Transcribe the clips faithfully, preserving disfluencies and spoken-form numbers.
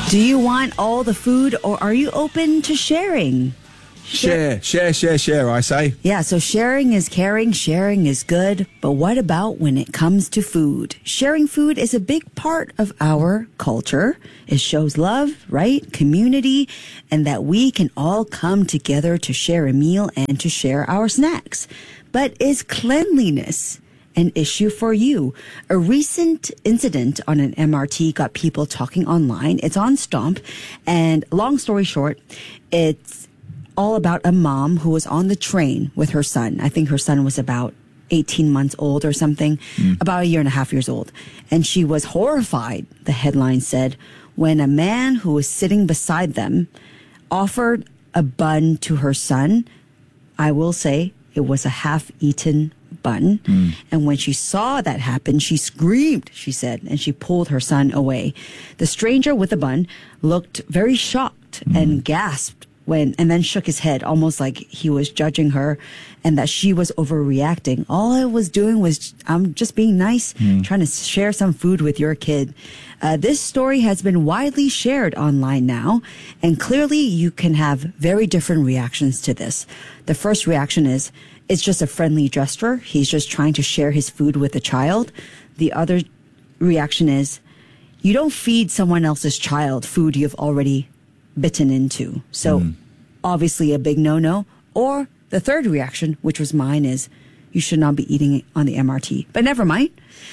Do you want all the food or are you open to sharing? Share, share, share, share, I say. Yeah, so sharing is caring, sharing is good. But what about when it comes to food? Sharing food is a big part of our culture. It shows love, right? Community, and that we can all come together to share a meal and to share our snacks. But is cleanliness an issue for you? A recent incident on an M R T got people talking online. It's on Stomp. And long story short, it's all about a mom who was on the train with her son. I think her son was about eighteen months old or something, mm. about a year and a half years old. And she was horrified, the headline said, when a man who was sitting beside them offered a bun to her son. I will say it was a half-eaten bun. Mm. And when she saw that happen, she screamed, she said, and she pulled her son away. The stranger with the bun looked very shocked mm. and gasped when, and then shook his head, almost like he was judging her and that she was overreacting. All I was doing was, I'm just being nice, mm. trying to share some food with your kid. Uh, this story has been widely shared online now, and clearly you can have very different reactions to this. The first reaction is, it's just a friendly gesture. He's just trying to share his food with a child. The other reaction is, you don't feed someone else's child food you've already bitten into. So mm. obviously a big no-no. Or the third reaction, which was mine, is you should not be eating it on the M R T. But never mind.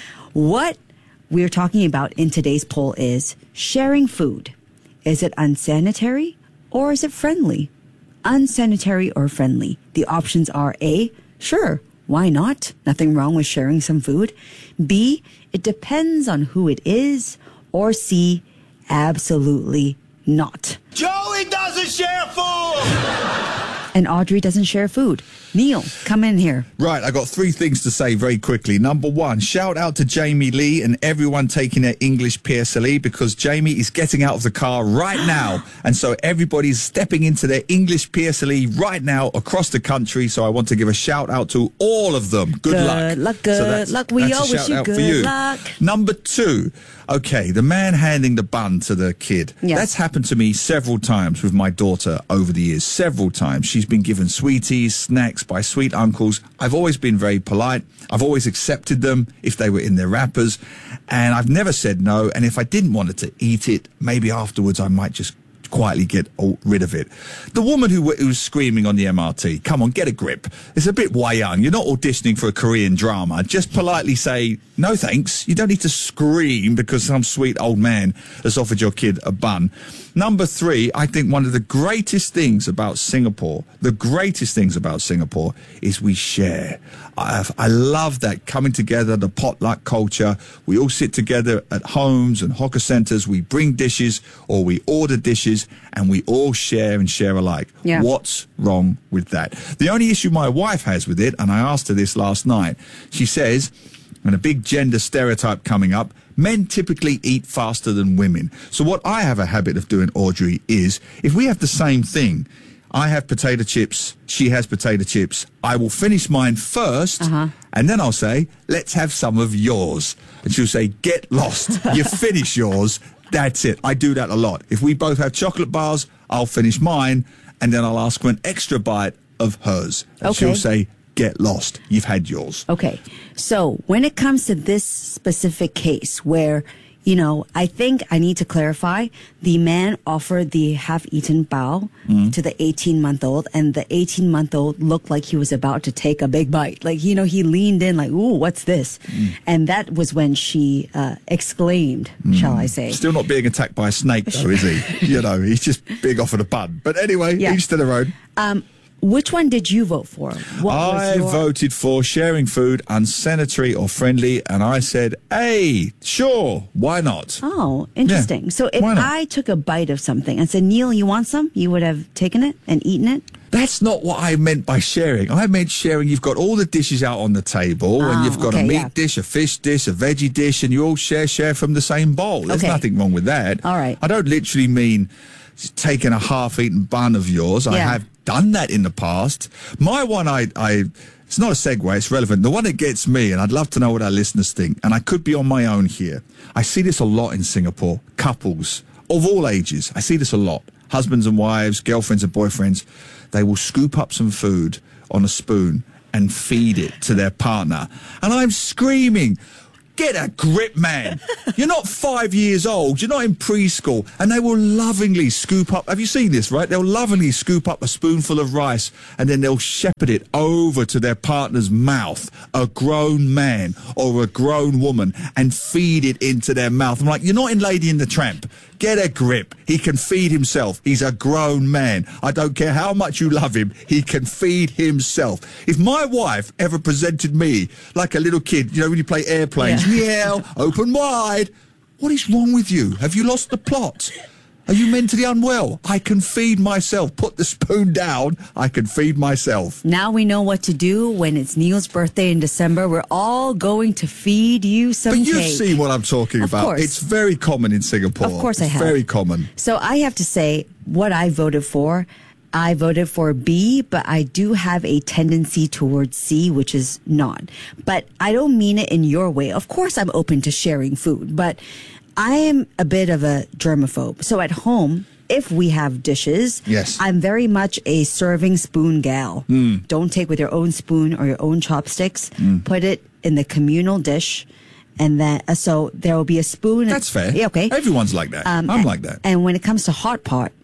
What we're talking about in today's poll is sharing food. Is it unsanitary or is it friendly? Unsanitary or friendly? The options are A, sure, why not? Nothing wrong with sharing some food. B, it depends on who it is. Or C, absolutely not. Joey doesn't share food! And Audrey doesn't share food. Neil, come in here. Right, I got three things to say very quickly. Number one, shout out to Jamie Lee and everyone taking their English P S L E, because Jamie is getting out of the car right now. And so everybody's stepping into their English P S L E right now across the country. So I want to give a shout out to all of them. Good, good luck. Good luck, good so that's, luck. We that's all a wish shout you out good for you. luck. Number two, okay, the man handing the bun to the kid. Yeah. That's happened to me several times with my daughter over the years. Several times. She's been given sweeties, snacks by sweet uncles. I've always been very polite. I've always accepted them if they were in their wrappers. And I've never said no. And if I didn't want her to eat it, maybe afterwards I might just quietly get rid of it. The woman who, who was screaming on the M R T, come on, get a grip. It's a bit Wayang. You're not auditioning for a Korean drama. Just politely say, no thanks. You don't need to scream because some sweet old man has offered your kid a bun. Number three, I think one of the greatest things about Singapore, the greatest things about Singapore is we share. I, I love that coming together, the potluck culture. We all sit together at homes and hawker centres. We bring dishes or we order dishes and we all share and share alike. Yeah. What's wrong with that? The only issue my wife has with it, and I asked her this last night, she says, and a big gender stereotype coming up, men typically eat faster than women. So what I have a habit of doing, Audrey, is if we have the same thing, I have potato chips, she has potato chips, I will finish mine first, uh-huh. and then I'll say, let's have some of yours. And she'll say, get lost. You finish yours. That's it. I do that a lot. If we both have chocolate bars, I'll finish mine, and then I'll ask for an extra bite of hers. And okay. she'll say, get lost. You've had yours. Okay. So when it comes to this specific case where, you know, I think I need to clarify, the man offered the half-eaten bao mm. to the eighteen-month-old, and the eighteen-month-old looked like he was about to take a big bite. Like, you know, he leaned in like, ooh, what's this? Mm. And that was when she uh, exclaimed, mm. shall I say. Still not being attacked by a snake, though, is he? You know, he's just being offered a bun. But anyway, yeah. each to their own. Um, Which one did you vote for? What I your... voted for sharing food, unsanitary or friendly, and I said, hey, sure, why not? Oh, interesting. Yeah, so if I took a bite of something and said, Neil, you want some? You would have taken it and eaten it? That's not what I meant by sharing. I meant sharing, you've got all the dishes out on the table, oh, and you've got okay, a meat yeah. dish, a fish dish, a veggie dish, and you all share, share from the same bowl. There's okay. nothing wrong with that. All right. I don't literally mean taking a half-eaten bun of yours. Yeah. I have done that in the past. My one, I, I, it's not a segue, it's relevant. The one that gets me, and I'd love to know what our listeners think, and I could be on my own here. I see this a lot in Singapore. Couples of all ages, I see this a lot. Husbands and wives, girlfriends and boyfriends, they will scoop up some food on a spoon and feed it to their partner. And I'm screaming, get a grip, man. You're not five years old. You're not in preschool. And they will lovingly scoop up. Have you seen this, right? They'll lovingly scoop up a spoonful of rice and then they'll shepherd it over to their partner's mouth, a grown man or a grown woman, and feed it into their mouth. I'm like, you're not in Lady and the Tramp. Get a grip. He can feed himself. He's a grown man. I don't care how much you love him. He can feed himself. If my wife ever presented me like a little kid, you know, when you play airplanes, yeah. Meow, open wide. What is wrong with you? Have you lost the plot? Are you mentally unwell? I can feed myself. Put the spoon down. I can feed myself. Now we know what to do when it's Neil's birthday in December. We're all going to feed you some But you've cake. seen what I'm talking Of about. course. It's very common in Singapore. Of course I it's have. very common. So I have to say what I voted for. I voted for B, but I do have a tendency towards C, which is not. But I don't mean it in your way. Of course, I'm open to sharing food, but I am a bit of a germaphobe. So at home, if we have dishes, yes. I'm very much a serving spoon gal. Mm. Don't take with your own spoon or your own chopsticks. Mm. Put it in the communal dish. And then, uh, so there will be a spoon. That's fair. Yeah, okay. Everyone's like that. Um, I'm and, like that. And when it comes to hot pot,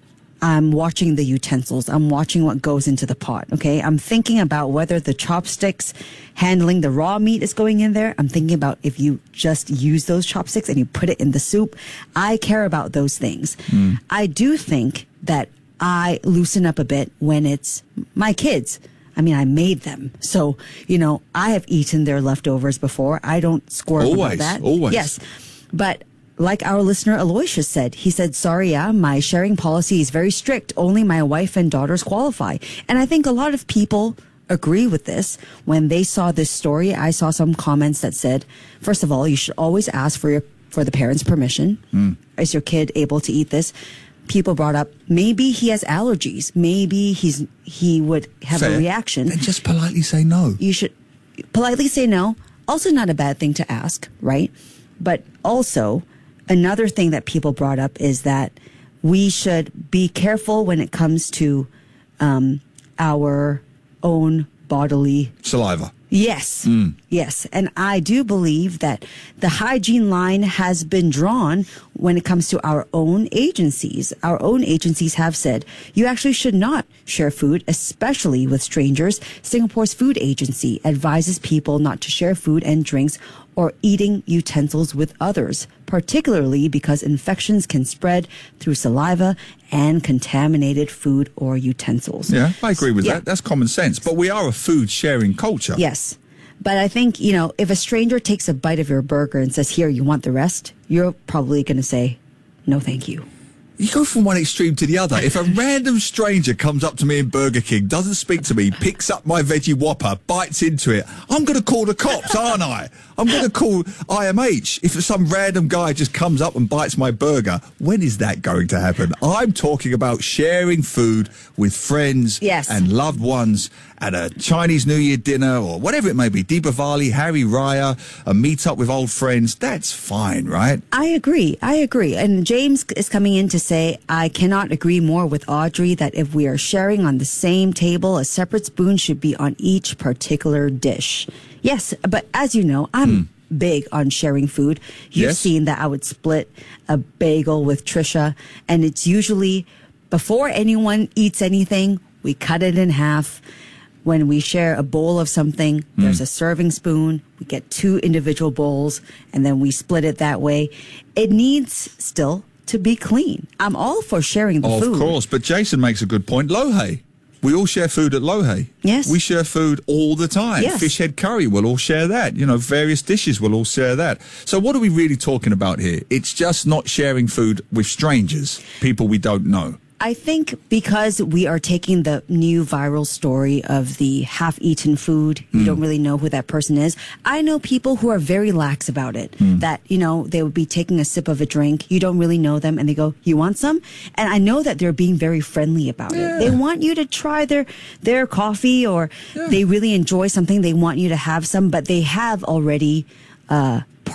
I'm watching the utensils. I'm watching what goes into the pot. Okay. I'm thinking about whether the chopsticks handling the raw meat is going in there. I'm thinking about if you just use those chopsticks and you put it in the soup. I care about those things. Mm. I do think that I loosen up a bit when it's my kids. I mean, I made them. So, you know, I have eaten their leftovers before. I don't squirm always, about that. Always. Yes. But like our listener Aloysius said, he said, sorry, yeah, my sharing policy is very strict. Only my wife and daughters qualify. And I think a lot of people agree with this. When they saw this story, I saw some comments that said, first of all, you should always ask for your for the parents' permission. Mm. Is your kid able to eat this? People brought up, maybe he has allergies. Maybe he's he would have Fair. a reaction. Then just politely say no. You should politely say no. Also not a bad thing to ask, right? But also, another thing that people brought up is that we should be careful when it comes to um, our own bodily saliva. Yes. Mm. Yes. And I do believe that the hygiene line has been drawn when it comes to our own agencies. Our own agencies have said you actually should not share food, especially with strangers. Singapore's food agency advises people not to share food and drinks or eating utensils with others, particularly because infections can spread through saliva and contaminated food or utensils. Yeah, I agree with Yeah. that. That's common sense. But we are a food sharing culture. Yes. But I think, you know, if a stranger takes a bite of your burger and says, here, you want the rest? You're probably going to say, no, thank you. You go from one extreme to the other. If a random stranger comes up to me in Burger King, doesn't speak to me, picks up my veggie Whopper, bites into it, I'm going to call the cops, aren't I? I'm going to call I M H. If some random guy just comes up and bites my burger, when is that going to happen? I'm talking about sharing food with friends Yes. and loved ones at a Chinese New Year dinner or whatever it may be. Deepavali, Hari Raya, a meet up with old friends. That's fine, right? I agree. I agree. And James is coming in to say, I cannot agree more with Audrey that if we are sharing on the same table, a separate spoon should be on each particular dish. Yes, but as you know, I'm mm. big on sharing food. You've Yes. seen that I would split a bagel with Trisha, and it's usually before anyone eats anything, we cut it in half. When we share a bowl of something, there's a serving spoon. We get two individual bowls, and then we split it that way. It needs still to be clean. I'm all for sharing the Of food. course, but Jason makes a good point. Lohe. We all share food at Lohe. Yes. We share food all the time. Yes. Fish head curry, we'll all share that. You know, various dishes, we'll all share that. So what are we really talking about here? It's just not sharing food with strangers, people we don't know. I think because we are taking the new viral story of the half-eaten food, you mm. don't really know who that person is. I know people who are very lax about it, mm. that, you know, they would be taking a sip of a drink. You don't really know them and they go, you want some? And I know that they're being very friendly about yeah. it. They want you to try their, their coffee or yeah. they really enjoy something. They want you to have some, but they have already, uh, part,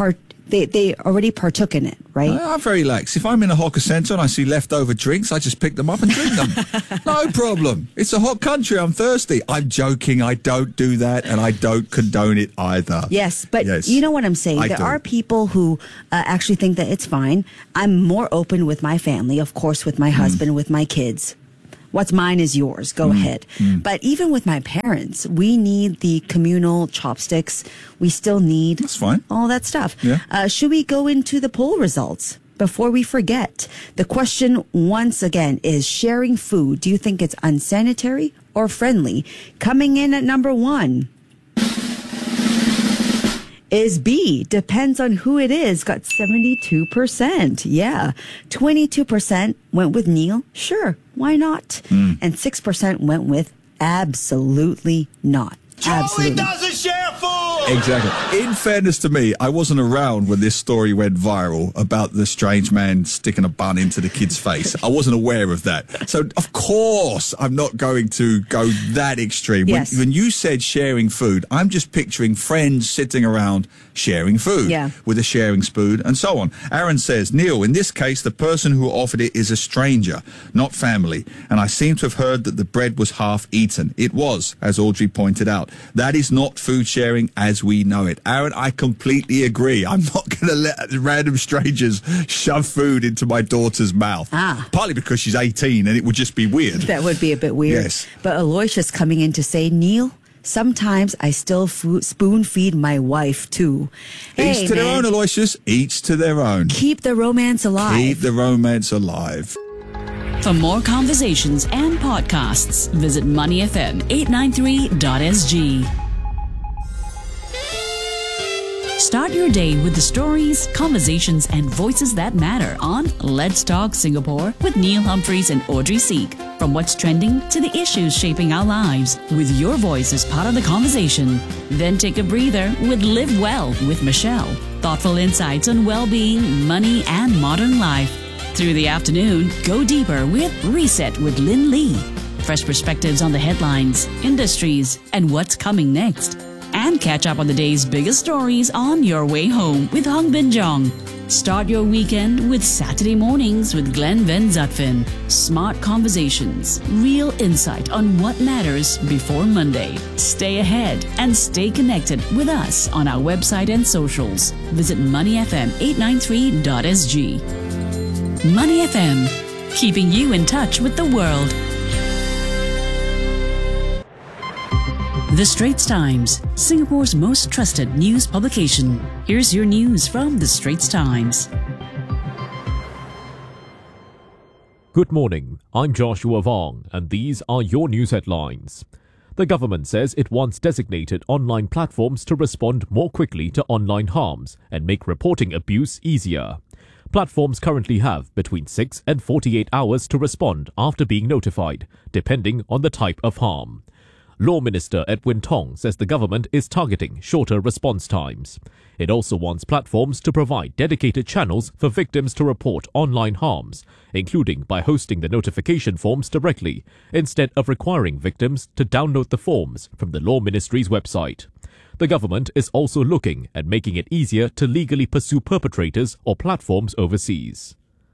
they, they already partook in it, right? I'm very lax. If I'm in a hawker centre and I see leftover drinks, I just pick them up and drink them. No problem. It's a hot country. I'm thirsty. I'm joking. I don't do that, and I don't condone it either. Yes, but yes, you know what I'm saying? I There do. are people who uh, actually think that it's fine. I'm more open with my family, of course, with my husband, with my kids. What's mine is yours. Go ahead. But even with my parents, we need the communal chopsticks. We still need That's fine. all that stuff. Yeah. Uh, should we go into the poll results before we forget? The question once again is sharing food. Do you think it's unsanitary or friendly? Coming in at number one is B, depends on who it is, got seventy-two percent. Yeah. twenty-two percent went with Neil. Sure, why not? Mm. And six percent went with absolutely not. Joey Absolutely. doesn't share food. Exactly. In fairness to me, I wasn't around when this story went viral about the strange man sticking a bun into the kid's face. I wasn't aware of that. So, of course, I'm not going to go that extreme. Yes. When, when you said sharing food, I'm just picturing friends sitting around sharing food Yeah. with a sharing spoon and so on. Aaron says, Neil, in this case, the person who offered it is a stranger, not family. And I seem to have heard that the bread was half eaten. It was, as Audrey pointed out. That is not food sharing as we know it. Aaron, I completely agree. I'm not going to let random strangers shove food into my daughter's mouth. Ah. Partly because she's eighteen and it would just be weird. That would be a bit weird. Yes. But Aloysius coming in to say, Neil, sometimes I still fo- spoon feed my wife too. Hey, Each to their man, own, Aloysius. Each to their own. keep the romance alive. Keep the romance alive. For more conversations and podcasts, visit money f m eight ninety-three dot s g. Start your day with the stories, conversations, and voices that matter on Let's Talk Singapore with Neil Humphreys and Audrey Seek. From what's trending to the issues shaping our lives, with your voice as part of the conversation. Then take a breather with Live Well with Michelle. Thoughtful insights on well-being, money, and modern life. Through the afternoon, go deeper with Reset with Lynn Lee. Fresh perspectives on the headlines, industries, and what's coming next. And catch up on the day's biggest stories on your way home with Hung Bin Jong. Start your weekend with Saturday Mornings with Glenn Van Zutphen. Smart conversations, real insight on what matters before Monday. Stay ahead and stay connected with us on our website and socials. Visit money f m eight ninety-three dot s g. Money F M, keeping you in touch with the world. The Straits Times, Singapore's most trusted news publication. Here's your news from The Straits Times. Good morning, I'm Joshua Vong, and these are your news headlines. The government says it wants designated online platforms to respond more quickly to online harms and make reporting abuse easier. Platforms currently have between six and forty-eight hours to respond after being notified, depending on the type of harm. Law Minister Edwin Tong says the government is targeting shorter response times. It also wants platforms to provide dedicated channels for victims to report online harms, including by hosting the notification forms directly, instead of requiring victims to download the forms from the Law Ministry's website. The government is also looking at making it easier to legally pursue perpetrators or platforms overseas.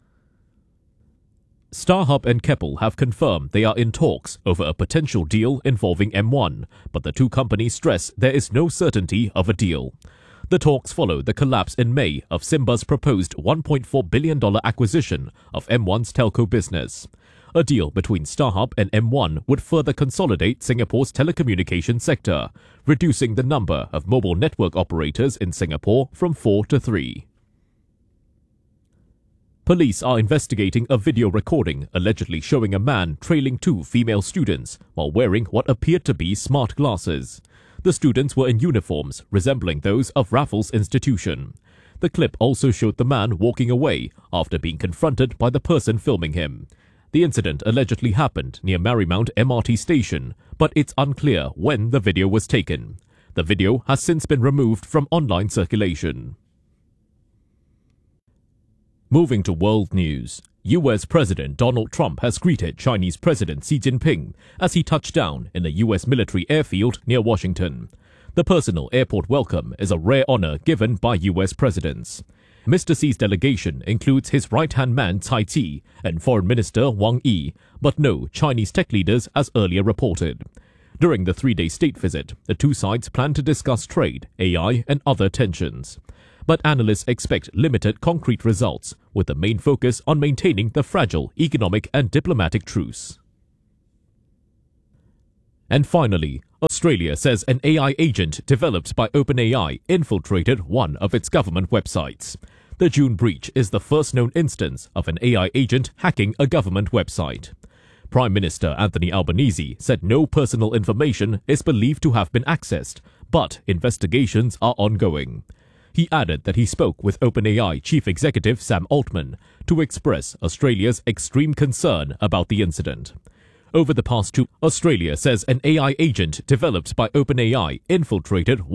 StarHub and Keppel have confirmed they are in talks over a potential deal involving M one, but the two companies stress there is no certainty of a deal. The talks follow the collapse in May of Simba's proposed one point four billion dollars acquisition of M one's telco business. A deal between StarHub and M one would further consolidate Singapore's telecommunications sector, reducing the number of mobile network operators in Singapore from four to three. Police are investigating a video recording allegedly showing a man trailing two female students while wearing what appeared to be smart glasses. The students were in uniforms resembling those of Raffles Institution. The clip also showed the man walking away after being confronted by the person filming him. The incident allegedly happened near Marymount M R T station, but it's unclear when the video was taken. The video has since been removed from online circulation. Moving to world news, U S President Donald Trump has greeted Chinese President Xi Jinping as he touched down in a U S military airfield near Washington. The personal airport welcome is a rare honor given by U S presidents. Mister Xi's delegation includes his right-hand man Cai Ji and Foreign Minister Wang Yi, but no Chinese tech leaders as earlier reported. During the three-day state visit, the two sides plan to discuss trade, A I and other tensions. But analysts expect limited concrete results, with the main focus on maintaining the fragile economic and diplomatic truce. And finally, Australia says an A I agent developed by OpenAI infiltrated one of its government websites. The June breach is the first known instance of an A I agent hacking a government website. Prime Minister Anthony Albanese said no personal information is believed to have been accessed, but investigations are ongoing. He added that he spoke with OpenAI Chief Executive Sam Altman to express Australia's extreme concern about the incident. Over the past two, Australia says an A I agent developed by OpenAI infiltrated